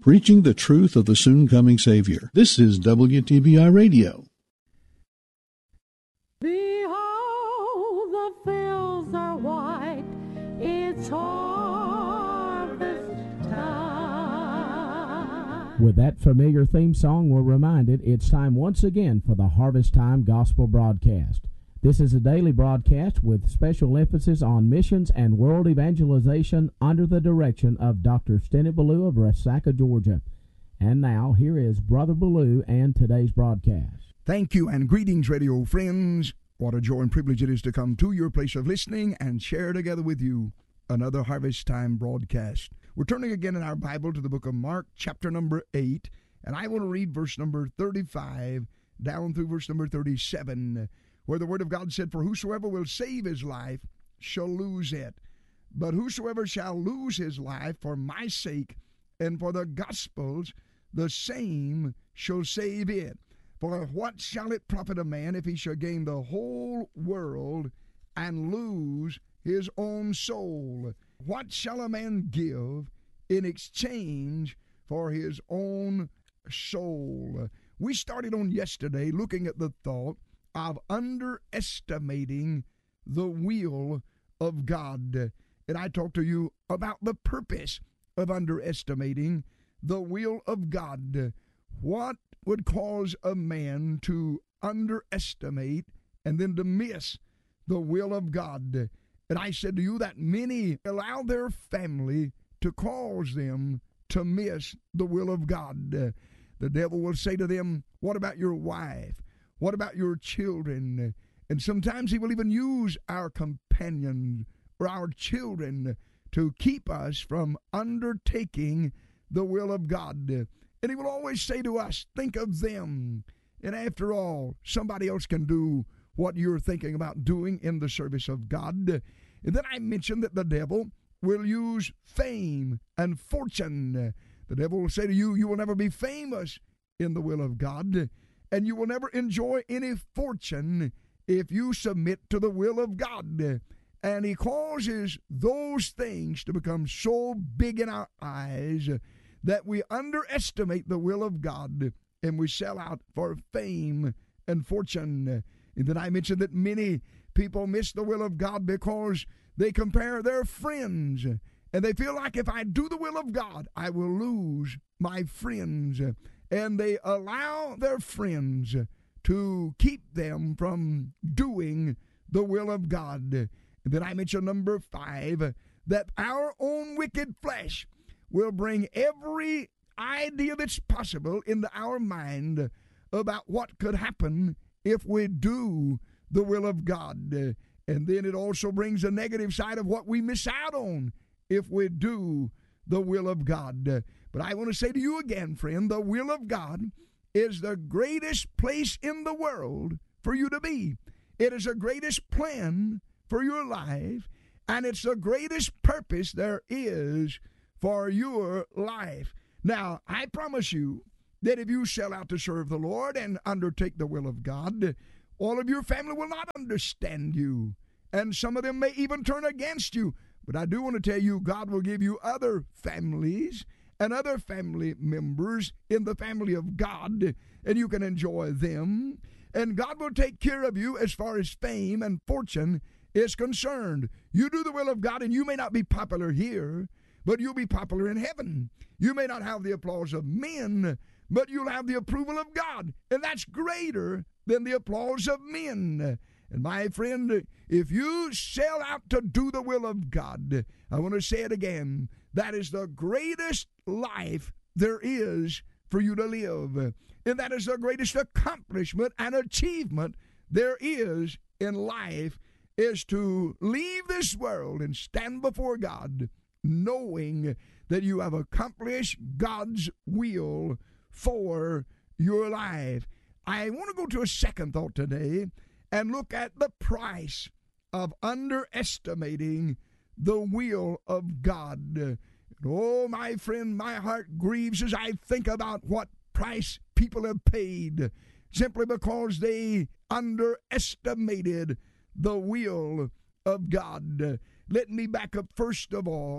preaching the truth of the soon-coming Savior. This is WTBI Radio. Behold, the fields are white, it's harvest time. With that familiar theme song, we're reminded it's time once again for the Harvest Time Gospel Broadcast. This is a daily broadcast with special emphasis on missions and world evangelization under the direction of Dr. Stennett Ballou of Resaca, Georgia. And now, here is Brother Ballou and today's broadcast. Thank you and greetings, radio friends. What a joy and privilege it is to come to your place of listening and share together with you another Harvest Time broadcast. We're turning again in our Bible to the book of Mark, chapter number 8, and I want to read verse number 35 down through verse number 37, where the Word of God said, "For whosoever will save his life shall lose it. But whosoever shall lose his life for my sake and for the gospel's, the same shall save it. For what shall it profit a man if he shall gain the whole world and lose his own soul? What shall a man give in exchange for his own soul?" We started on yesterday looking at the thought of underestimating the will of God. And I talked to you about the purpose of underestimating the will of God. What would cause a man to underestimate and then to miss the will of God? And I said to you that many allow their family to cause them to miss the will of God. The devil will say to them, "What about your wife? What about your children?" And sometimes he will even use our companion or our children to keep us from undertaking the will of God. And he will always say to us, "Think of them. And after all, somebody else can do what you're thinking about doing in the service of God." And then I mentioned that the devil will use fame and fortune. The devil will say to you, "You will never be famous in the will of God, and you will never enjoy any fortune if you submit to the will of God." And he causes those things to become so big in our eyes that we underestimate the will of God and we sell out for fame and fortune. And then I mentioned that many people miss the will of God because they compare their friends, and they feel like if I do the will of God, I will lose my friends. And they allow their friends to keep them from doing the will of God. And then I mentioned number 5, that our own wicked flesh will bring every idea that's possible into our mind about what could happen if we do the will of God. And then it also brings a negative side of what we miss out on if we do the will of God. But I want to say to you again, friend, the will of God is the greatest place in the world for you to be. It is the greatest plan for your life, and it's the greatest purpose there is for your life. Now, I promise you that if you sell out to serve the Lord and undertake the will of God, all of your family will not understand you, and some of them may even turn against you. But I do want to tell you, God will give you other families and other family members in the family of God, and you can enjoy them. And God will take care of you as far as fame and fortune is concerned. You do the will of God, and you may not be popular here, but you'll be popular in heaven. You may not have the applause of men, but you'll have the approval of God, and that's greater than the applause of men. And my friend, if you sell out to do the will of God, I want to say it again, that is the greatest life there is for you to live. And that is the greatest accomplishment and achievement there is in life, is to leave this world and stand before God knowing that you have accomplished God's will for your life. I want to go to a second thought today and look at the price of underestimating the will of God. Oh, my friend, my heart grieves as I think about what price people have paid simply because they underestimated the will of God. Let me back up first of all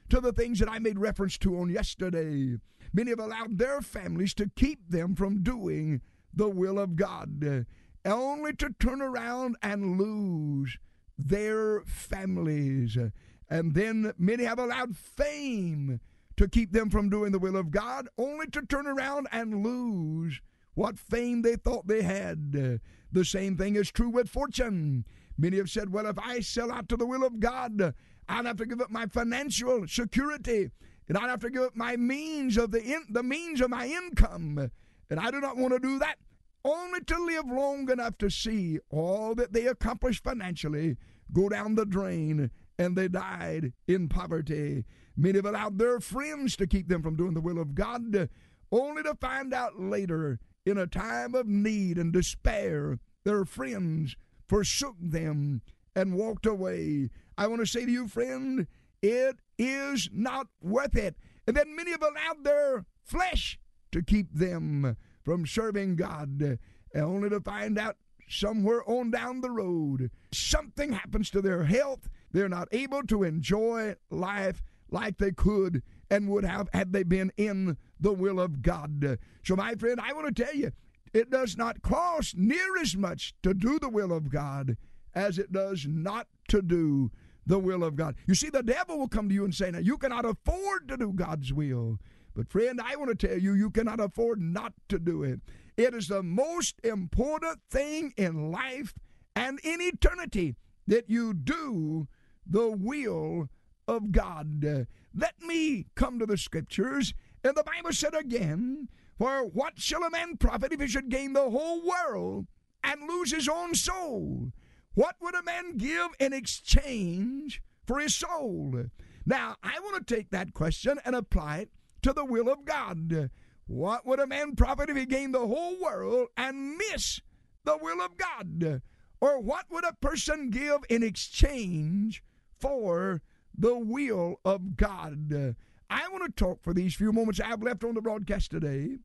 to the things that I made reference to on yesterday. Many have allowed their families to keep them from doing the will of God, only to turn around and lose their families. And then many have allowed fame to keep them from doing the will of God, only to turn around and lose what fame they thought they had. The same thing is true with fortune. Many have said, well, if I sell out to the will of God, I'll have to give up my financial security, and I'll have to give up my means of the means of my income. And I do not want to do that, only to live long enough to see all that they accomplished financially go down the drain, and they died in poverty. Many have allowed their friends to keep them from doing the will of God, only to find out later, in a time of need and despair, their friends forsook them and walked away. I want to say to you, friend, it is not worth it. And then many have allowed their flesh to keep them from serving God, only to find out somewhere on down the road, something happens to their health. They're not able to enjoy life like they could and would have had they been in the will of God. So, my friend, I want to tell you, it does not cost near as much to do the will of God as it does not to do the will of God. You see, the devil will come to you and say, now, you cannot afford to do God's will. But, friend, I want to tell you, you cannot afford not to do it. It is the most important thing in life and in eternity that you do the will of God. Let me come to the Scriptures. And the Bible said again, for what shall a man profit if he should gain the whole world and lose his own soul? What would a man give in exchange for his soul? Now, I want to take that question and apply it to the will of God. What would a man profit if he gained the whole world and miss the will of God? Or what would a person give in exchange for the will of God? I want to talk for these few moments I have left on the broadcast today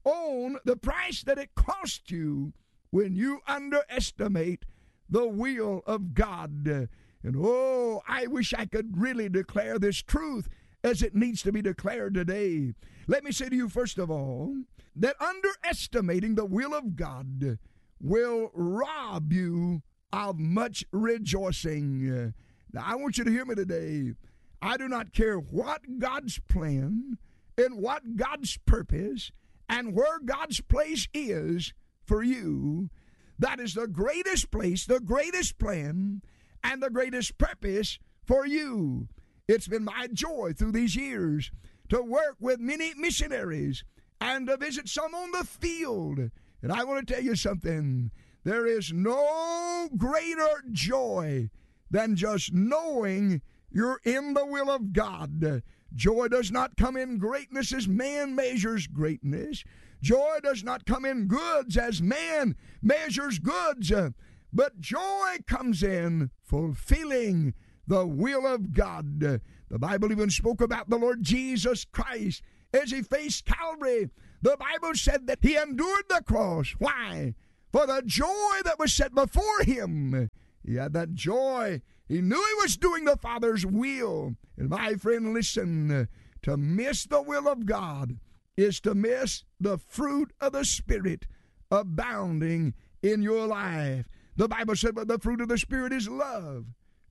on the price that it costs you when you underestimate the will of God. And oh, I wish I could really declare this truth as it needs to be declared today. Let me say to you, first of all, that underestimating the will of God will rob you of much rejoicing. Now, I want you to hear me today. I do not care what God's plan and what God's purpose and where God's place is for you. That is the greatest place, the greatest plan, and the greatest purpose for you. It's been my joy through these years to work with many missionaries and to visit some on the field. And I want to tell you something. There is no greater joy than just knowing you're in the will of God. Joy does not come in greatness as man measures greatness. Joy does not come in goods as man measures goods. But joy comes in fulfilling the will of God. The Bible even spoke about the Lord Jesus Christ as he faced Calvary. The Bible said that he endured the cross. Why? For the joy that was set before him. He had that joy. He knew he was doing the Father's will. And my friend, listen, to miss the will of God is to miss the fruit of the Spirit abounding in your life. The Bible said, but the fruit of the Spirit is love,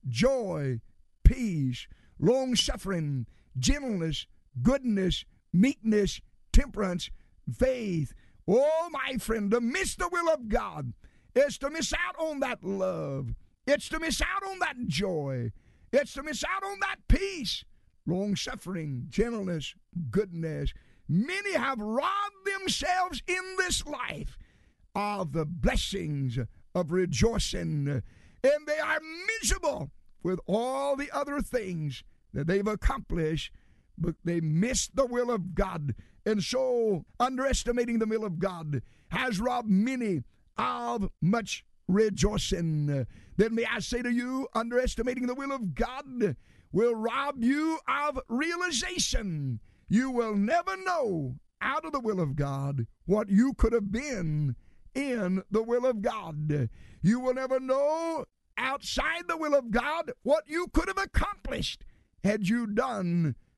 joy, peace, long-suffering, gentleness, goodness, meekness, temperance, faith. Oh, my friend, to miss the will of God is to miss out on that love. It's to miss out on that joy. It's to miss out on that peace, long-suffering, gentleness, goodness. Many have robbed themselves in this life of the blessings of rejoicing, and they are miserable with all the other things that they've accomplished, but they missed the will of God. And so underestimating the will of God has robbed many of much rejoicing. Then may I say to you, underestimating the will of God will rob you of realization. You will never know out of the will of God what you could have been in the will of God. You will never know outside the will of God what you could have accomplished had you done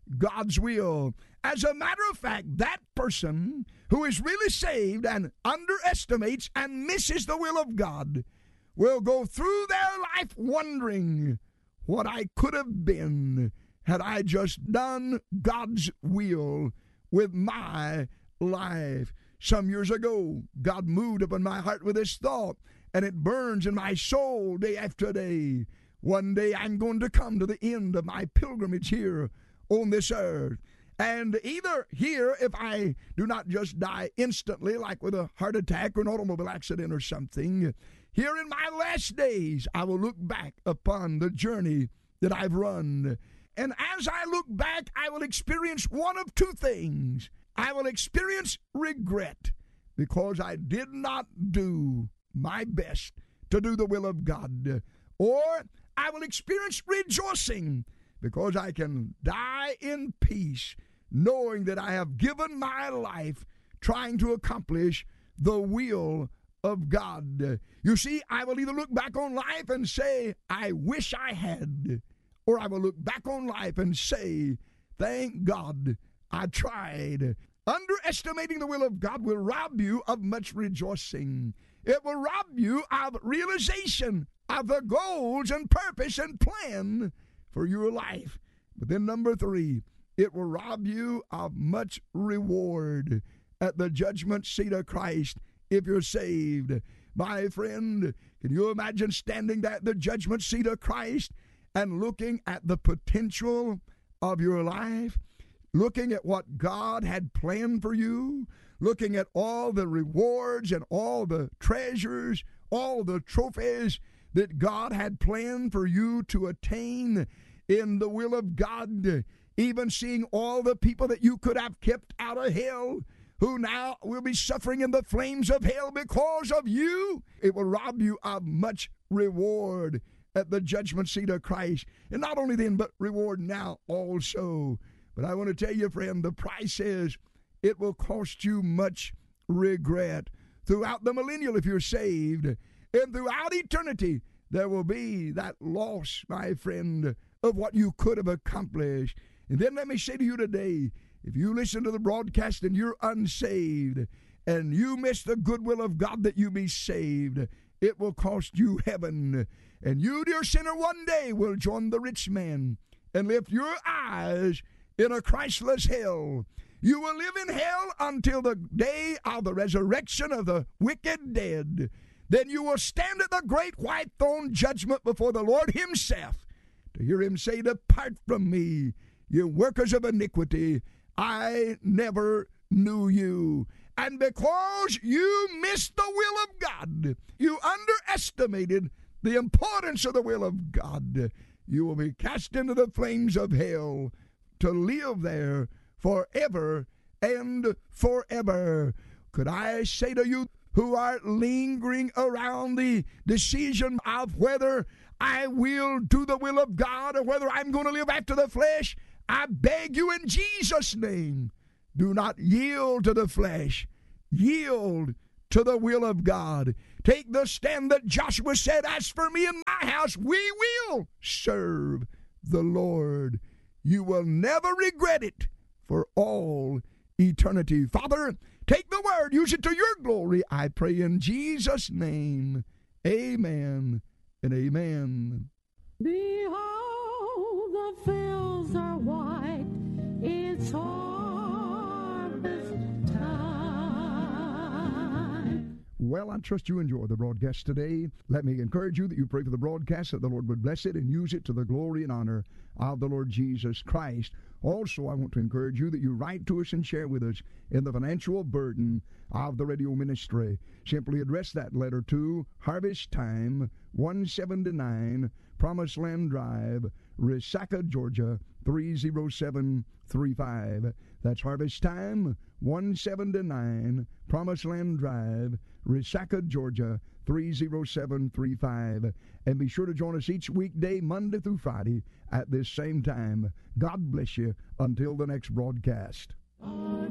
God's will. As a matter of fact, that person who is really saved and underestimates and misses the will of God will go through their life wondering what I could have been had I just done God's will with my life. Some years ago, God moved upon my heart with this thought, and it burns in my soul day after day. One day I'm going to come to the end of my pilgrimage here on this earth. And either here, if I do not just die instantly, like with a heart attack or an automobile accident or something, here in my last days, I will look back upon the journey that I've run. And as I look back, I will experience one of two things. I will experience regret because I did not do my best to do the will of God. Or I will experience rejoicing because I can die in peace knowing that I have given my life trying to accomplish the will of God. You see, I will either look back on life and say, I wish I had, or I will look back on life and say, thank God I tried. Underestimating the will of God will rob you of much rejoicing. It will rob you of realization of the goals and purpose and plan for your life. But then number 3, it will rob you of much reward at the judgment seat of Christ if you're saved. My friend, can you imagine standing at the judgment seat of Christ and looking at the potential of your life, looking at what God had planned for you, looking at all the rewards and all the treasures, all the trophies that God had planned for you to attain in the will of God, even seeing all the people that you could have kept out of hell who now will be suffering in the flames of hell because of you. It will rob you of much reward at the judgment seat of Christ. And not only then, but reward now also. But I want to tell you, friend, the price is it will cost you much regret. Throughout the millennial, if you're saved, and throughout eternity, there will be that loss, my friend, of what you could have accomplished. And then let me say to you today, if you listen to the broadcast and you're unsaved, and you miss the goodwill of God that you be saved, it will cost you heaven. And you, dear sinner, one day will join the rich man and lift your eyes in a Christless hell. You will live in hell until the day of the resurrection of the wicked dead. Then you will stand at the great white throne judgment before the Lord himself to hear him say, depart from me, you workers of iniquity. I never knew you. And because you missed the will of God, you underestimated the importance of the will of God, you will be cast into the flames of hell to live there forever and forever. Could I say to you who are lingering around the decision of whether I will do the will of God or whether I'm going to live after the flesh, I beg you in Jesus' name, do not yield to the flesh. Yield to the will of God. Take the stand that Joshua said, as for me and my house, we will serve the Lord. You will never regret it for all eternity. Father, take the word, use it to your glory. I pray in Jesus' name. Amen and amen. Behold, the fields are white, it's harvest time. Well, I trust you enjoy the broadcast today. Let me encourage you that you pray for the broadcast, that the Lord would bless it and use it to the glory and honor of the Lord Jesus Christ. Also, I want to encourage you that you write to us and share with us in the financial burden of the radio ministry. Simply address that letter to Harvest Time, 179 Promised Land Drive, Resaca, Georgia, 30735. That's Harvest Time, 179 Promised Land Drive, Resaca, Georgia, 30735. And be sure to join us each weekday, Monday through Friday, at this same time. God bless you until the next broadcast.